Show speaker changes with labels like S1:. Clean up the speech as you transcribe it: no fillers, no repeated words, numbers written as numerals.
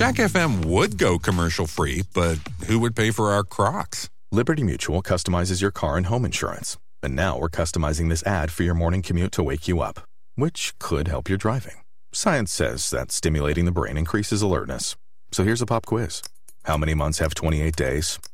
S1: Jack FM would go commercial free, but who would pay for our Crocs?
S2: Liberty Mutual customizes your car and home insurance. And now we're customizing this ad for your morning commute to wake you up, which could help your driving. Science says that stimulating the brain increases alertness. So here's a pop quiz. How many months have 28 days?